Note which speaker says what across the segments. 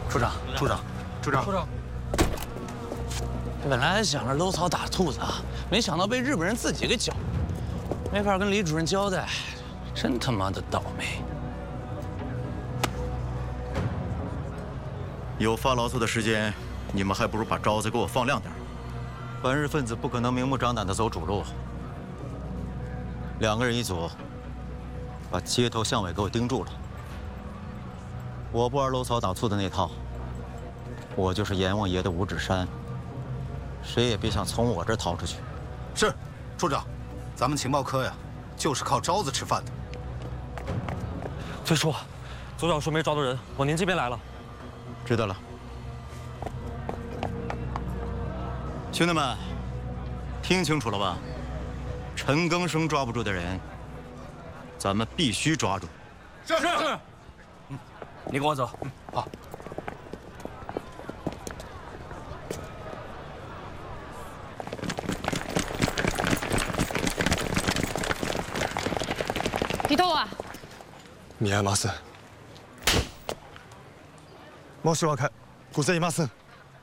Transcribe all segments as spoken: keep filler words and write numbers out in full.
Speaker 1: 处长，处长，处长，
Speaker 2: 处长。
Speaker 1: 本来还想着搂草打兔子啊，没想到被日本人自己给搅，没法跟李主任交代，真他妈的倒霉。
Speaker 3: 有发牢骚的时间，你们还不如把招子给我放亮点。反日分子不可能明目张胆地走主路，两个人一组，把街头巷尾给我盯住了。我不玩搂草打兔的那套，我就是阎王爷的五指山，谁也别想从我这儿逃出去。
Speaker 4: 是，处长，咱们情报科呀，就是靠招子吃饭的。
Speaker 2: 崔叔，组长说没抓到人，往您这边来了。
Speaker 3: 知道了。兄弟们，听清楚了吧？陈更生抓不住的人，咱们必须抓住。
Speaker 2: 是是。嗯，你跟我走。嗯，好。
Speaker 5: 人は？
Speaker 6: 見えません。申し訳ございません。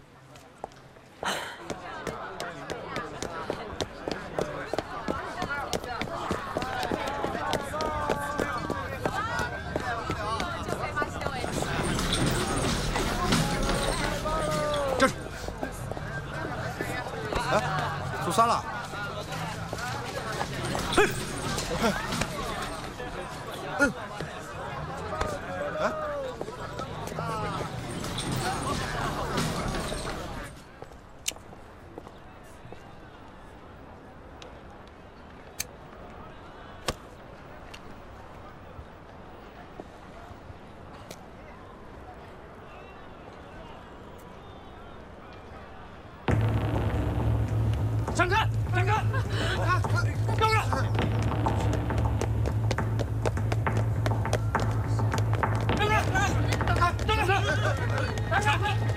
Speaker 4: 站住！哎，走散了。嘿，嘿。 嗯，哎，
Speaker 2: 闪开！闪开！啊！让开！ 让开！让开！让开！让开！